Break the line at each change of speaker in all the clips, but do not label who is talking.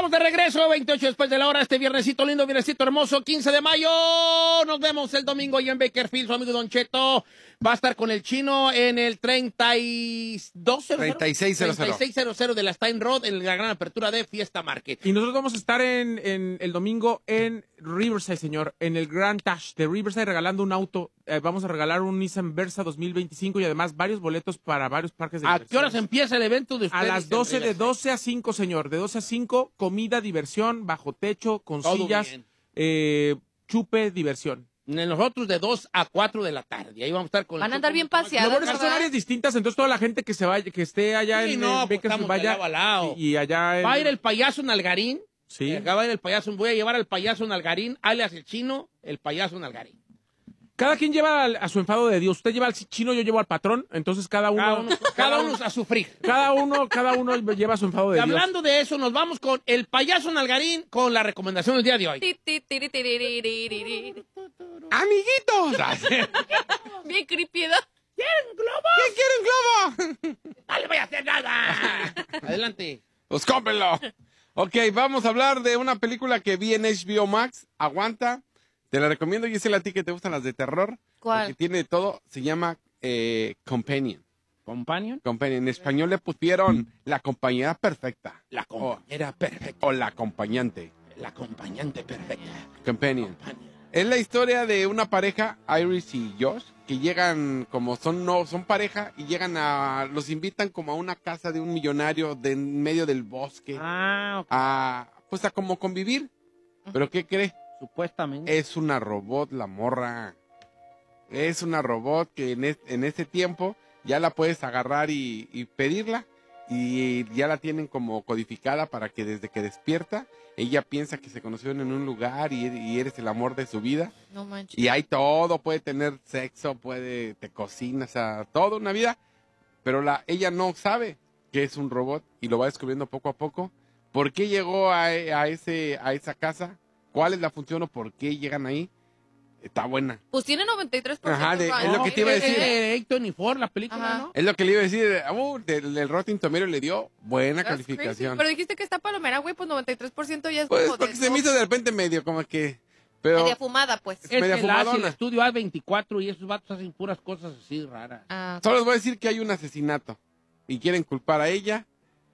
Estamos de regreso, 28 después de la hora, este viernesito lindo, viernesito hermoso, 15 de mayo. Nos vemos el domingo ahí en Bakersfield. Su amigo Don Cheto va a estar con el chino en el 3600 de la Stein Road, en la gran apertura de Fiesta Market.
Y nosotros vamos a estar en el domingo en Riverside, señor, en el Grand Tash de Riverside, regalando un auto. Vamos a regalar un Nissan Versa 2025 y además varios boletos para varios parques de
¿A qué horas empieza el evento de ustedes?
A las 12, de 12 a 5, señor. De 12 a 5, comida, diversión, bajo techo, con
todo
sillas, chupe, diversión.
Nosotros de 2 a 4 de la tarde. Ahí vamos a estar con...
Van a andar bien paseados.
Lo bueno es que son áreas distintas, entonces toda la gente que se vaya, que esté allá
Sí,
en
no, pues
Bakersfield
estamos
vaya
de lado a lado.
y allá en...
Va a ir el payaso Nalgarín.
Sí.
Acá va a ir el payaso. Voy a llevar al payaso Nalgarín, alias el chino, el payaso Nalgarín.
Cada quien lleva a su enfado de Dios. Usted lleva al chino, yo llevo al patrón. Entonces cada uno
a sufrir.
Cada uno lleva su enfado de Dios.
Hablando de eso, nos vamos con el payaso Nalgarín con la recomendación del día de hoy.
¡Amiguitos!
Bien creepy, ¿no?
¿Quieren globos?
¿Quién quiere un globo?
¡No le voy a hacer nada! Adelante.
Pues cómprelo. Ok, vamos a hablar de una película que vi en HBO Max. Aguanta. Te la recomiendo, Gisela, a ti que te gustan las de terror.
¿Cuál?
Porque tiene todo. Se llama Companion.
¿Companion?
En español le pusieron La compañera perfecta.
La compañera perfecta.
O La acompañante.
La acompañante perfecta.
Companion. Es la historia de una pareja, Iris y Josh, que llegan como son pareja y llegan los invitan como a una casa de un millonario de en medio del bosque.
Ah, ok.
A como convivir. ¿Pero qué cree?
Supuestamente.
Es una robot la morra. Es una robot que en ese tiempo ya la puedes agarrar y pedirla. Y ya la tienen como codificada para que desde que despierta, ella piensa que se conocieron en un lugar y eres el amor de su vida.
No manches.
Y hay todo, puede tener sexo, te cocina, o sea, toda una vida. Pero ella no sabe que es un robot y lo va descubriendo poco a poco. ¿Por qué llegó a esa casa? ¿Cuál es la función o por qué llegan ahí? Está buena.
Pues tiene 93%.
Ajá, es lo que te iba a decir.
A24, la película,
Ajá.
¿no?
Es lo que le iba a decir. El Rotten Tomatoes le dio buena
That's
calificación.
crazy. Pero dijiste que está palomera, güey, pues 93% ya es
Pues
como
porque se me hizo de repente medio como que... Pero
media fumada, pues.
Es
media
que la hace el
fumadona.
estudio A24 y esos vatos hacen puras cosas así raras.
Ah,
solo les voy a decir que hay un asesinato. Y quieren culpar a ella.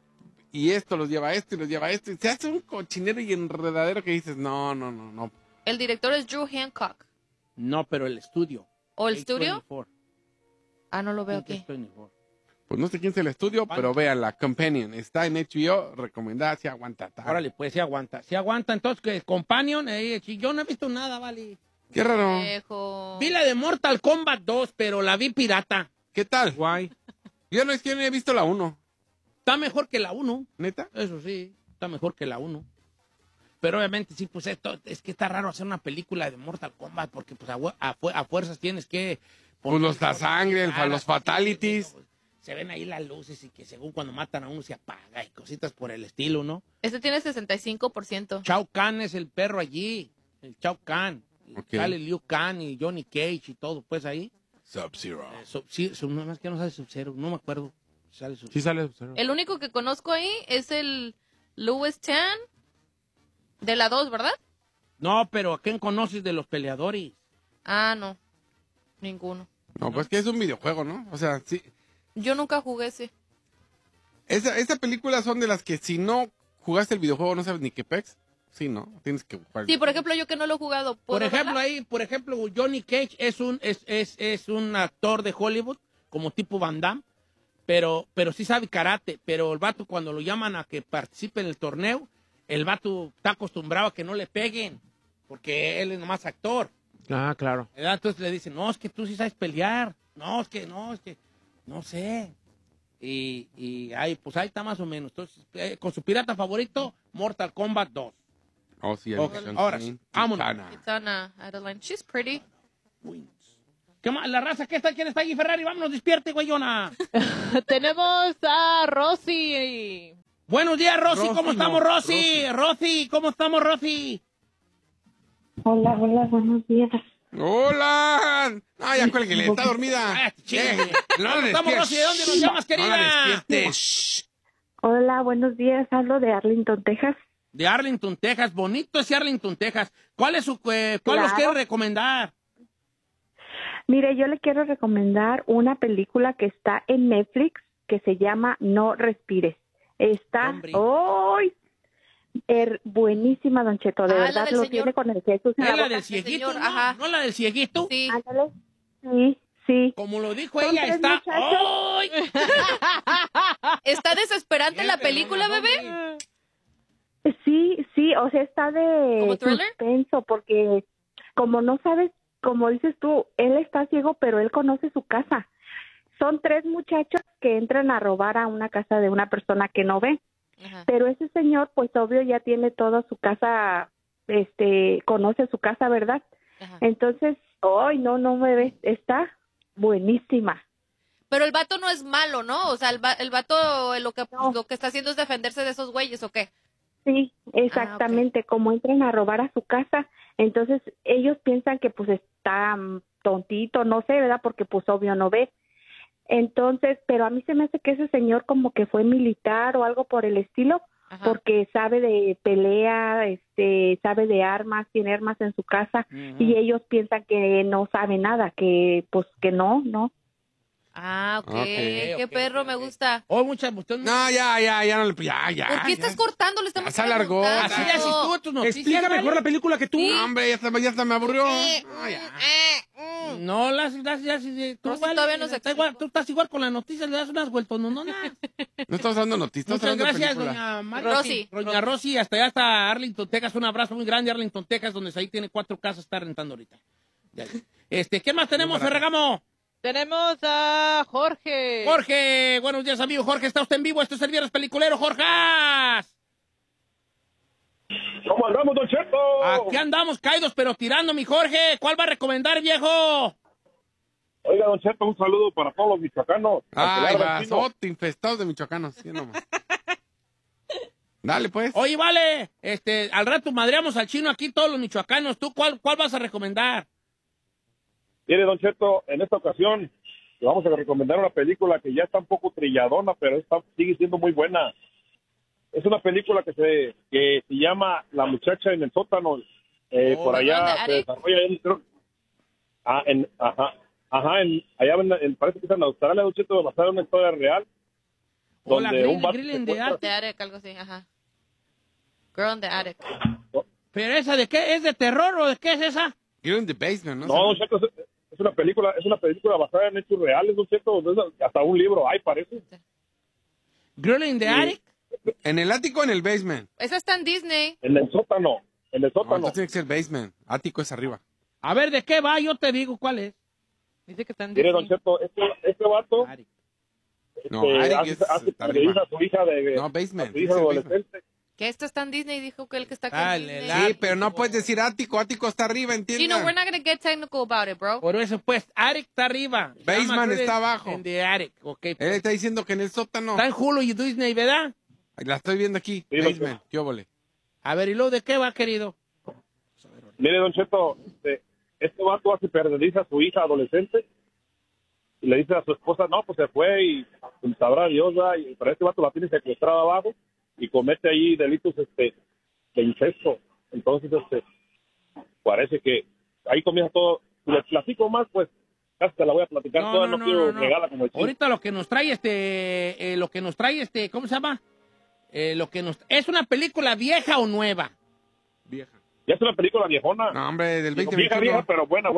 Y esto los lleva a esto y los lleva a esto. Y se hace un cochinero y enredadero que dices, no.
el director es Drew Hancock.
No, pero el estudio.
¿O el estudio?
A24.
Ah, no lo veo aquí.
A24.
Pues no sé quién es el estudio, pero véanla. Companion. Está en HBO. Recomendada. Si aguanta.
Órale, pues sí aguanta. Sí aguanta. Entonces, ¿qué? Companion. Yo no he visto nada, vale.
Qué raro.
Viejo.
Vi la de Mortal Kombat 2, pero la vi pirata.
¿Qué tal?
Guay.
Yo no es que no he visto la 1.
Está mejor que la 1.
¿Neta?
Eso sí, está mejor que la 1. Pero obviamente sí, pues esto es que está raro hacer una película de Mortal Kombat porque pues a fuerzas tienes que...
Pues la sangre, los fatalities.
Se ven ahí las luces y que según cuando matan a uno se apaga y cositas por el estilo, ¿no?
Este tiene 65%.
Shao Kahn es el perro allí, el Shao Kahn.
Ok.
Sale Liu Kang y Johnny Cage y todo, pues ahí.
Sub-Zero.
No más que no sale Sub-Zero, no me acuerdo. Sale Sub-Zero.
Sí sale.
El único que conozco ahí es el Louis Tan de la 2, ¿verdad?
No, pero ¿a quién conoces de los peleadores?
Ah, no. Ninguno.
No, pues que es un videojuego, ¿no? O sea, sí.
Yo nunca jugué ese.
Esa película son de las que si no jugaste el videojuego no sabes ni qué pex. Sí, ¿no? Tienes que jugar.
Sí, por ejemplo, yo que no lo he jugado.
Por
¿puedo
ejemplo,
verla?
Johnny Cage es un actor de Hollywood, como tipo Van Damme, pero sí sabe karate. Pero el vato, cuando lo llaman a que participe en el torneo, el vato está acostumbrado a que no le peguen, porque él es nomás actor.
Ah, claro.
¿Verdad? Entonces le dicen, no, es que tú sí sabes pelear. No, es que, no sé. Y ahí, pues ahí está más o menos. Entonces, con su pirata favorito, Mortal Kombat 2.
Oh, sí,
Ok, ahora sí, vámonos.
Kitana Adeline. She's pretty.
¿Qué más? La raza, ¿quién está allí, Ferrari? Vámonos, despierte, güeyona.
Tenemos a Rosy.
Buenos días, Rosy.
Rosy,
¿Cómo estamos, Rosy? Rosy, ¿cómo estamos, Rosy?
Hola, buenos días.
¡Hola! No, ya cuélguele, está dormida.
Ay, chingue.
No
¿Cómo
la
estamos, Rosy? ¿De dónde nos llamas,
No la
querida?
despiertes.
Hola, buenos días. Hablo de Arlington, Texas.
De Arlington, Texas. Bonito ese Arlington, Texas. ¿Cuál es cuál
Claro.
nos quiere recomendar?
Mire, yo le quiero recomendar una película que está en Netflix que se llama No Respires. Está
Hombre.
¡ay! Buenísima, Don Cheto, de
Ah, la
verdad
del
lo
señor.
tiene con el Jesús en
¿Es
la
la
boca.
del cieguito?
señor,
¿No?
ajá.
¿No la del cieguito?
Sí.
Ándale. Sí, sí.
Como lo dijo
Son
ella,
tres
está...
muchachos.
¡Ay!
¿Está desesperante la
Bien,
película,
perrona,
bebé?
hombre.
Sí, o sea, está de
¿Como thriller?
suspenso porque como no sabes, como dices tú, él está ciego, pero él conoce su casa. Son 3 muchachos que entran a robar a una casa de una persona que no ve,
Ajá.
pero ese señor, pues obvio, ya tiene toda su casa, conoce su casa, ¿verdad?
Ajá.
Entonces, ¡ay, no me ves! Está buenísima.
Pero el vato no es malo, ¿no? O sea, el vato
No.
lo que está haciendo es defenderse de esos güeyes, ¿o qué?
Sí, exactamente, como entran a robar a su casa, entonces ellos piensan que pues está tontito, no sé, ¿verdad? Porque pues obvio no ve. Entonces, pero a mí se me hace que ese señor como que fue militar o algo por el estilo,
Ajá.
porque sabe de pelea, sabe de armas, tiene armas en su casa y ellos piensan que no sabe nada, que pues que no.
Ah, ok.
Ok,
Qué
ok,
perro,
ok,
me
ok.
gusta.
Oh, muchas... usted
No, ya, no le... Ya.
¿Por qué estás cortando? Le estamos
Ya se alargó.
preguntando.
Así ya estuvo tus noticias,
Explica
¿vale?
mejor la película que tú.
Sí.
No, hombre, ya hasta me aburrió. No, ya.
No, ya, tú,
Rosy todavía no se
está igual, tú estás igual con las noticias, le das unas vueltas, no.
No estamos hablando de noticias,
Muchas
estamos hablando de
gracias,
película.
doña Mari.
Rosy.
Doña Rosy, hasta allá está Arlington, Texas. Un abrazo muy grande, Arlington, Texas, donde ahí tiene 4 casas, está rentando ahorita. Ya. ¿Qué más tenemos, Ferragamo?
Tenemos a Jorge.
Jorge, buenos días, amigo. Jorge, está usted en vivo. Esto es el Viernes Peliculero, Jorge.
¿Cómo andamos, Don Cheto?
Aquí andamos caídos, pero tirando, mi Jorge. ¿Cuál va a recomendar, viejo?
Oiga, Don Cheto, un saludo para todos los michoacanos.
Ay,
Al
va,
Pino.
sote infestados de michoacanos, sí nomás. Dale, pues.
Oye, vale, al rato madreamos al chino aquí, todos los michoacanos. ¿Tú cuál vas a recomendar?
Mire, Don Cheto, en esta ocasión le vamos a recomendar una película que ya está un poco trilladona, pero sigue siendo muy buena. Es una película que se llama La muchacha en el sótano. Por allá
¿dónde,
se
Ari?
desarrolla, parece que es en Australia, Don Cheto, basada en una historia real.
Hola,
donde un vato
Grill
se
in the
encuentra-
Attic.
The Attic, algo así, ajá. Girl in the Attic.
¿Pero esa de qué? ¿Es de terror o de qué es esa?
You're in the basement, ¿no?
No, Don Cheto, es una película basada en hechos reales, Don Cheto, hasta un libro hay, parece.
Girl in the
Sí.
Attic.
¿En el ático o en el basement?
Esa está en Disney.
En el sótano.
No, entonces tiene que ser basement. Ático es arriba.
A ver, ¿de qué va? Yo te digo cuál es.
Dice que está en
Mire, Don
Disney.
Cheto, este vato
Attic.
No, Attic es
hace
está
que le dice
arriba.
a su hija
No,
a
basement.
su hija
es el basement.
adolescente.
Que esto está en Disney, dijo que el que está aquí
Dale,
en Disney.
dale.
Sí, pero no puedes decir ático. Ático está arriba, ¿entiendes?
Gino, we're not gonna get technical about it, bro.
Por eso, pues, Attic está arriba. Se
Basement
llama Girl
está
in-
abajo.
In the Attic, ok.
Él
pues.
está diciendo que en el sótano.
Está en Hulu y Disney, ¿verdad?
La estoy viendo aquí.
Sí,
Basement. ¿Qué óvole?
A ver, ¿y luego de qué va, querido?
Mire, Don Cheto, este vato hace perdediza a su hija adolescente y le dice a su esposa, no, pues se fue y sabrá Dios, ¿verdad? Y pero este vato la tiene secuestrada abajo y comete ahí delitos de incesto. Entonces, parece que ahí comienza todo. Si les platico más, pues casi te la voy a platicar toda, no quiero regalarla como el chino.
Ahorita lo que nos trae ¿cómo se llama? ¿Es una película vieja o nueva?
Vieja.
Ya es una película viejona.
No, hombre, del
Digo,
2021.
vieja, pero buena.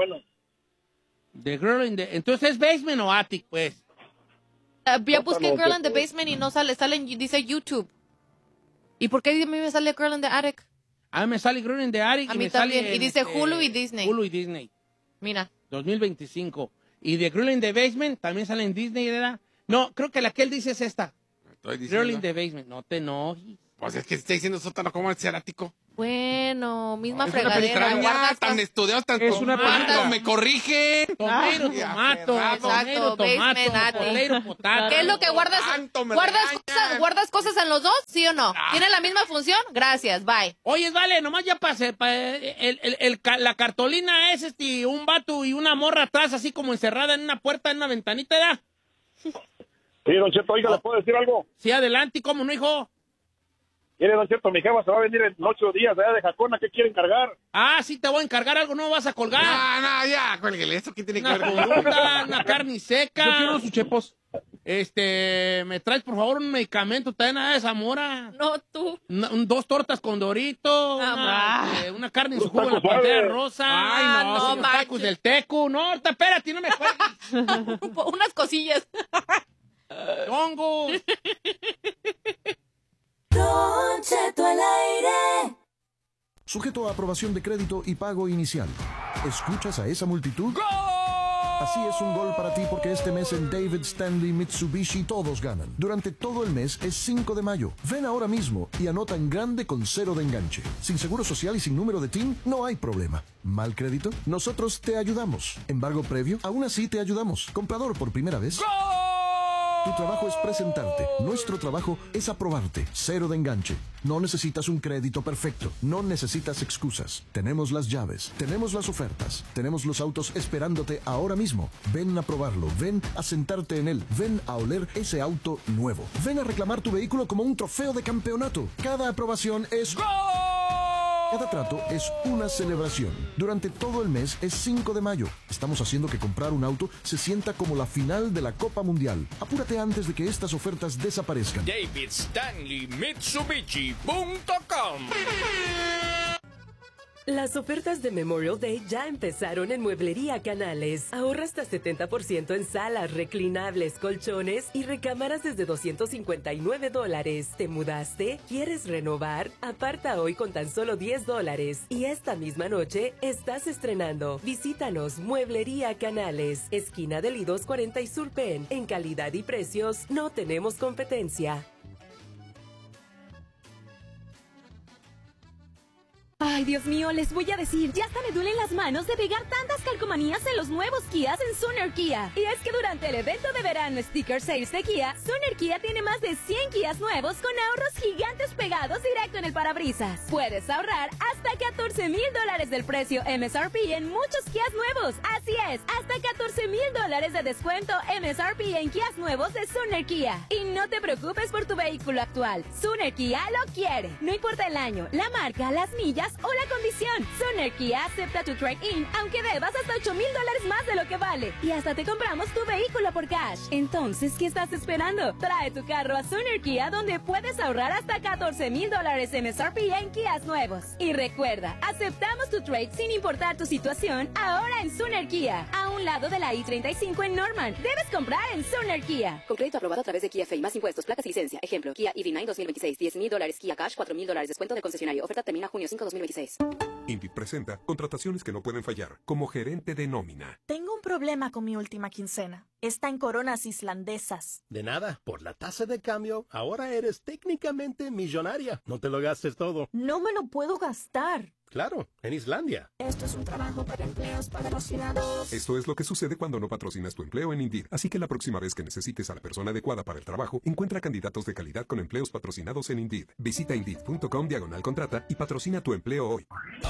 The Girl in the... Entonces, ¿es Basement o Attic, pues?
Ya busqué
Sótano,
Girl in the
Cheto.
Basement y no sale, dice YouTube. ¿Y por qué a mí me sale Girl in the Attic?
A mí me sale Girl in the Attic
A
y
mí
me
también,
sale
y dice Hulu y Disney.
Hulu y Disney,
Mira.
2025. Y The Girl in the Basement también sale en Disney, ¿verdad? No, creo que la que él dice es esta.
Estoy
Girl in
diciendo.
the Basement. No te enojes.
Pues es que está diciendo sótano, ¿cómo es ser ático?
Bueno, misma
Es una
fregadera.
película
guardas
tan
cosas-
estudiados, tan
Es una
tomados,
película.
me corrigen.
Tomato,
ya,
tomato,
Ferrado.
tomato,
Exacto, Basement, Attic.
tomato, potato.
¿Qué es lo que guardas?
Tanto me
¿Guardas
regañan.
guardas cosas en los dos? ¿Sí o no?
Ah.
¿Tiene la misma función? Gracias, bye.
Oye, vale, nomás ya pasé. La cartolina es un vato y una morra atrás, así como encerrada en una puerta, en una ventanita, ¿verdad?
Sí, Don Cheto, oiga, ¿le puedo decir algo?
Sí, adelante, ¿cómo no, hijo?
Mire, don Cheto, mi jefa se va a venir en 8 días allá de Jacona. ¿Qué quiere encargar?
Ah, sí, te voy a encargar algo, no vas a colgar.
No, ya, cuélguele. ¿Eso qué tiene que
Una
ver?
fruta, una carne seca.
Yo quiero sus chepos.
Me traes, por favor, un medicamento, también nada de Zamora.
No, tú.
2 tortas con dorito, una carne en su jugo en la
tacos
pantalla
suaves.
rosa.
Ay, no,
unos
señor.
tacos del Tecu. No, espérate, no me cuelgues.
Unas cosillas.
Hongos.
Don Cheto al aire.
Sujeto a aprobación de crédito y pago inicial. ¿Escuchas a esa multitud? Así es un gol para ti porque este mes en David Stanley Mitsubishi todos ganan. Durante todo el mes es 5 de mayo. Ven ahora mismo y anota en grande con 0 de enganche. Sin seguro social y sin número de TIN, no hay problema. ¿Mal crédito? Nosotros te ayudamos. ¿Embargo previo? Aún así te ayudamos. ¿Comprador por primera vez? Tu trabajo es presentarte. Nuestro trabajo es aprobarte. 0 de enganche. No necesitas un crédito perfecto. No necesitas excusas. Tenemos las llaves. Tenemos las ofertas. Tenemos los autos esperándote ahora mismo. Ven a probarlo. Ven a sentarte en él. Ven a oler ese auto nuevo. Ven a reclamar tu vehículo como un trofeo de campeonato. Cada aprobación es... Cada trato es una celebración. Durante todo el mes es 5 de mayo. Estamos haciendo que comprar un auto se sienta como la final de la Copa Mundial. Apúrate antes de que estas ofertas desaparezcan.
DavidStanleyMitsubishi.com.
Las ofertas de Memorial Day ya empezaron en Mueblería Canales. Ahorra hasta 70% en salas, reclinables, colchones y recámaras desde $259. ¿Te mudaste? ¿Quieres renovar? Aparta hoy con tan solo $10. Y esta misma noche estás estrenando. Visítanos, Mueblería Canales, esquina del I-240 y Sur Penn. En calidad y precios no tenemos competencia.
Ay, Dios mío, les voy a decir, ya hasta me duelen las manos de pegar tantas calcomanías en los nuevos Kias en Sooner Kia. Y es que durante el evento de verano Sticker Sales de Kia, Sooner Kia tiene más de 100 Kias nuevos con ahorros gigantes pegados directo en el parabrisas. Puedes ahorrar hasta $14,000 del precio MSRP en muchos Kias nuevos. Así es, hasta $14,000 de descuento MSRP en Kias nuevos de Sooner Kia. Y no te preocupes por tu vehículo actual, Sooner Kia lo quiere. No importa el año, la marca, las millas o la condición, Sooner Kia acepta tu trade-in, aunque debas hasta $8,000 más de lo que vale. Y hasta te compramos tu vehículo por cash. Entonces, ¿qué estás esperando? Trae tu carro a Sooner Kia, donde puedes ahorrar hasta $14,000 MSRP en Kias nuevos. Y recuerda, aceptamos tu trade sin importar tu situación, ahora en Sooner Kia, a un lado de la I-35 en Norman. Debes comprar en Sooner Kia.
Con crédito aprobado a través de Kia Fay, más impuestos, placas y licencia. Ejemplo, Kia EV9 2026, $10,000, Kia Cash, $4,000, descuento del concesionario. Oferta termina junio 5, 2026.
Indeed presenta contrataciones que no pueden fallar como gerente de nómina.
Tengo un problema con mi última quincena. Está en coronas islandesas.
De nada, por la tasa de cambio, ahora eres técnicamente millonaria. No te lo gastes todo.
No me lo puedo gastar.
Claro, en Islandia.
Esto es un trabajo para empleos patrocinados.
Esto es lo que sucede cuando no patrocinas tu empleo en Indeed. Así que la próxima vez que necesites a la persona adecuada para el trabajo, encuentra candidatos de calidad con empleos patrocinados en Indeed. Visita Indeed.com/contrata y patrocina tu empleo hoy.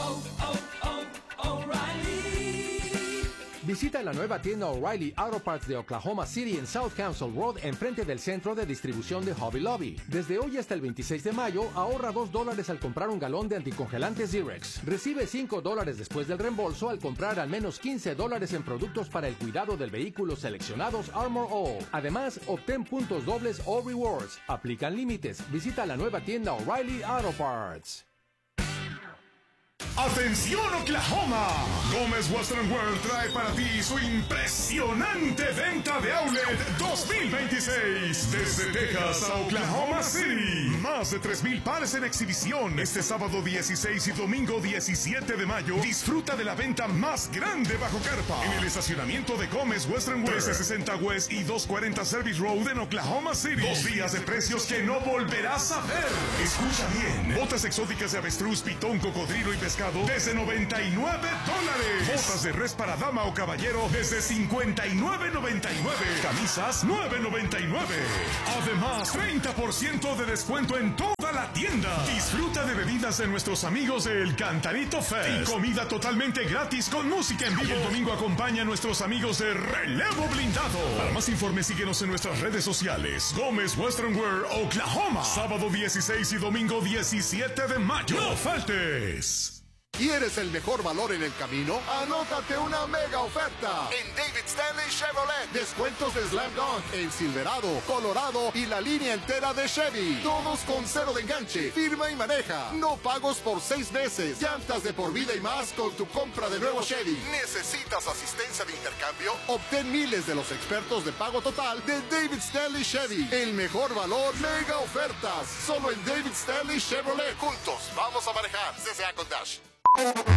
Visita la nueva tienda O'Reilly Auto Parts de Oklahoma City en South Council Road, enfrente del centro de distribución de Hobby Lobby. Desde hoy hasta el 26 de mayo, ahorra $2 al comprar un galón de anticongelante Zirex. Recibe $5 después del reembolso al comprar al menos $15 en productos para el cuidado del vehículo seleccionados Armor All. Además, obtén puntos dobles o rewards. Aplican límites. Visita la nueva tienda O'Reilly Auto Parts.
¡Atención, Oklahoma! Gómez Western World trae para ti su impresionante venta de Outlet 2026. Desde Texas a Oklahoma City. Más de 3,000 pares en exhibición. Este sábado 16 y domingo 17 de mayo. Disfruta de la venta más grande bajo carpa. En el estacionamiento de Gómez Western World. 1360 West y 240 Service Road en Oklahoma City. 2 días de precios que no volverás a ver. Escucha bien. Botas exóticas de avestruz, pitón, cocodrilo y pescado desde $99. Botas de res para dama o caballero desde $59.99. Camisas $9.99. Además, 30% de descuento en toda la tienda. Disfruta de bebidas de nuestros amigos del Cantarito Fest. Y comida totalmente gratis con música en vivo. Y el domingo acompaña a nuestros amigos de Relevo Blindado. Para más informes, síguenos en nuestras redes sociales. Gómez Western Wear, Oklahoma. Sábado 16 y domingo 17 de mayo. ¡No faltes!
¿Quieres el mejor valor en el camino? ¡Anótate una mega oferta! En David Stanley Chevrolet. Descuentos de Slam Dunk en Silverado, Colorado y la línea entera de Chevy. Todos con cero de enganche. Firma y maneja. No pagos por 6 meses. Llantas de por vida y más con tu compra de nuevo Chevy. ¿Necesitas asistencia de intercambio? Obtén miles de los expertos de pago total de David Stanley Chevy. El mejor valor, mega ofertas. Solo en David Stanley Chevrolet. Juntos, vamos a manejar. CCA con Dash.